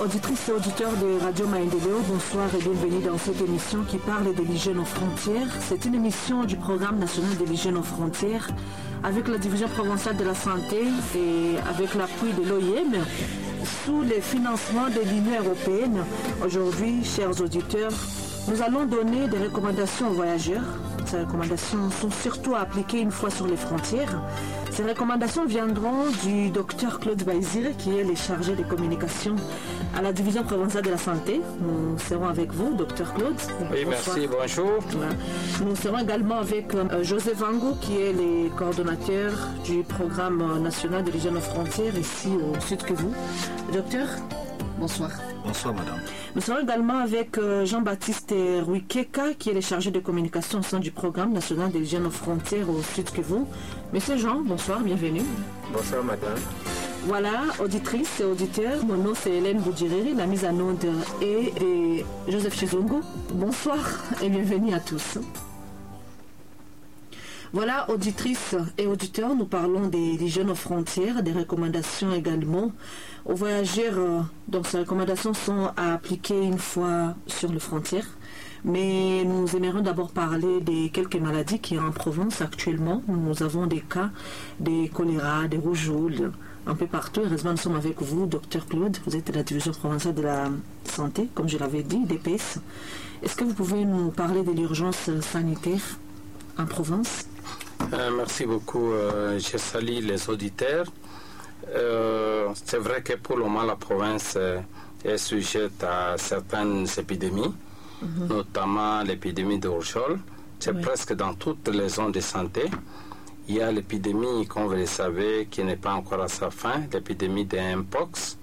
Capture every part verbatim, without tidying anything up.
auditrices et auditeurs de Radio Maendeleo, bonsoir et bienvenue dans cette émission qui parle de l'hygiène aux frontières. C'est une émission du programme national de l'hygiène aux frontières avec la division provinciale de la santé et avec l'appui de l'O I M sous le financement de l'Union européenne. Aujourd'hui, chers auditeurs, nous allons donner des recommandations aux voyageurs. Ces recommandations sont surtout à appliquer une fois sur les frontières. Ces recommandations viendront du docteur Claude Baizire, qui est le chargé de communication à la division provinciale de la santé. Nous serons avec vous, docteur Claude. Oui, bonsoir. Merci, bonjour. Voilà. Nous serons également avec euh, José Vango, qui est le coordonnateur du programme national de l'hygiène aux frontières ici au sud Kivu. Docteur, bonsoir. Bonsoir, madame. Nous serons également avec euh, Jean-Baptiste Ruikeka, qui est le chargé de communication au sein du programme national de l'hygiène aux frontières au sud Kivu. Monsieur Jean, bonsoir, bienvenue. Bonsoir, madame. Voilà, auditrices et auditeurs, mon nom c'est Hélène Boudiriri, la mise en onde est de Joseph Chizungu. Bonsoir et bienvenue à tous. Voilà, auditrices et auditeurs, nous parlons des l'hygiène aux frontières, des recommandations également aux voyageurs. Donc ces recommandations sont à appliquer une fois sur les frontières. Mais nous aimerions d'abord parler de quelques maladies qui sont en Provence actuellement. Nous avons des cas de choléra, de rougeole, un peu partout. Heureusement, nous sommes avec vous, docteur Claude. Vous êtes de la division provinciale de la santé, comme je l'avais dit, D P S. Est-ce que vous pouvez nous parler de l'urgence sanitaire en Provence? euh, Merci beaucoup. Euh, je salue les auditeurs. Euh, c'est vrai que pour le moment, la province euh, est sujette à certaines épidémies. Mm-hmm. Notamment l'épidémie de rougeole. C'est oui. Presque dans toutes les zones de santé. Il y a l'épidémie, comme vous le savez, qui n'est pas encore à sa fin, l'épidémie de Mpox.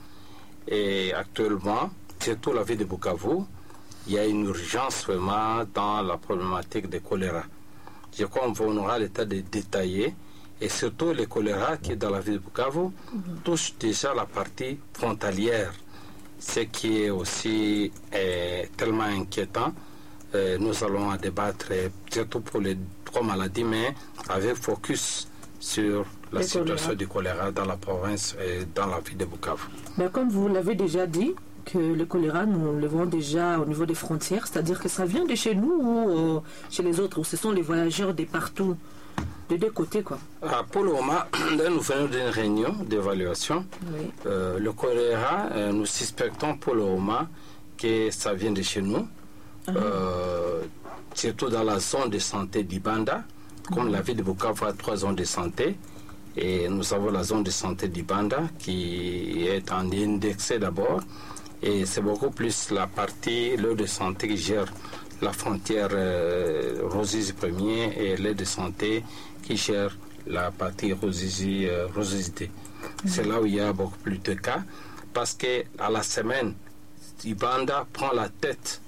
Et actuellement, surtout la ville de Bukavu, il y a une urgence vraiment dans la problématique de choléra. Je crois qu'on aura l'état de détailler. Et surtout le choléra qui est dans la ville de Bukavu mm-hmm. touche déjà la partie frontalière. Ce qui est aussi euh, tellement inquiétant. Euh, nous allons en débattre, euh, surtout pour les trois maladies, mais avec focus sur la le situation choléra. du choléra dans la province et dans la ville de Bukavu. Ben, comme vous l'avez déjà dit, que le choléra, nous le voyons déjà au niveau des frontières, c'est-à-dire que ça vient de chez nous ou euh, chez les autres, ou ce sont les voyageurs de partout, de deux côtés, quoi. Ah, pour le moment, là, nous venons d'une réunion d'évaluation. Oui. Euh, le choléra, euh, nous suspectons pour le moment que ça vient de chez nous, uh-huh. euh, surtout dans la zone de santé d'Ibanda. Comme uh-huh. la ville de Bukavu a trois zones de santé, et nous avons la zone de santé d'Ibanda qui est en indexé d'abord, et c'est beaucoup plus la partie, l'eau de santé qui gère la frontière euh, Rosizi premier et l'aide de santé qui gère la partie Rosizi, euh, Rosizité. Mm-hmm. C'est là où il y a beaucoup plus de cas parce que à la semaine, Ibanda prend la tête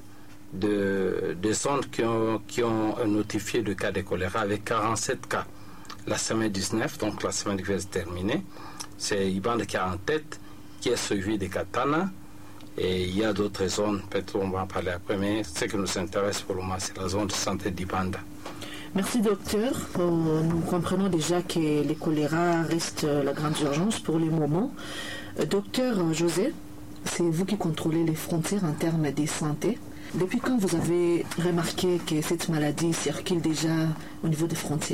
de, de zones qui ont, qui ont notifié de cas de choléra avec quarante-sept cas. La semaine dix-neuf, donc la semaine qui vient de se terminer, c'est Ibanda qui est en tête, qui est suivi de Katana. Et il y a d'autres zones, peut-être on va en parler après, mais ce qui nous intéresse pour le moment, c'est la zone de santé d'Ibanda. Merci docteur. Euh, nous comprenons déjà que les choléra restent la grande urgence pour le moment. Euh, docteur José, c'est vous qui contrôlez les frontières en termes de santé. Depuis quand vous avez remarqué que cette maladie circule déjà au niveau des frontières?